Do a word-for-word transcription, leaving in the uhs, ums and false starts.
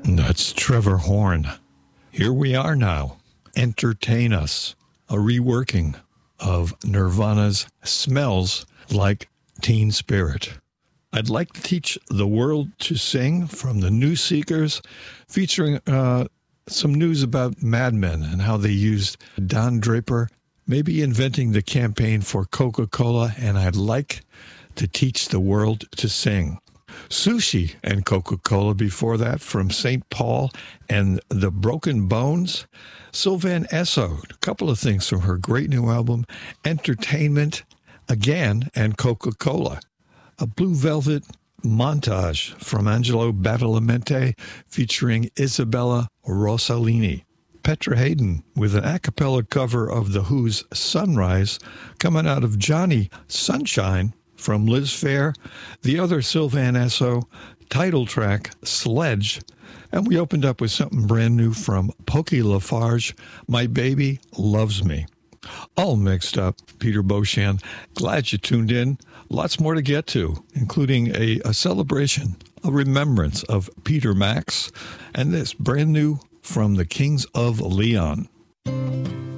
That's Trevor Horn. Here we are now. Entertain Us, a reworking of Nirvana's Smells Like Teen Spirit. I'd like to teach the world to sing from the New Seekers, featuring uh, some news about Mad Men and how they used Don Draper, maybe inventing the campaign for Coca-Cola, and I'd like to teach the world to sing. Sushi and Coca-Cola before that from Saint Paul and the Broken Bones. Sylvan Esso, a couple of things from her great new album, Entertainment Again, and Coca-Cola. A Blue Velvet montage from Angelo Badalamenti featuring Isabella Rossellini. Petra Haden with an a cappella cover of The Who's Sunrise coming out of Johnny Sunshine from Liz Phair. The other Sylvan Esso title track, Sledge. And we opened up with something brand new from Pokey Lafarge, My Baby Loves Me. All mixed up, Peter Beauchamp. Glad you tuned in. Lots more to get to, including a, a celebration, a remembrance of Peter Max, and this brand new from the Kings of Leon.